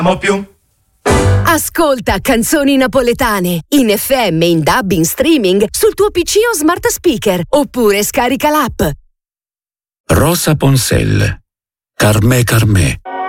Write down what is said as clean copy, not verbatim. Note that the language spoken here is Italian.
più. Ascolta canzoni napoletane in FM, in DAB, in streaming sul tuo PC o smart speaker oppure scarica l'app. Rosa Ponselle, Carmè Carmè.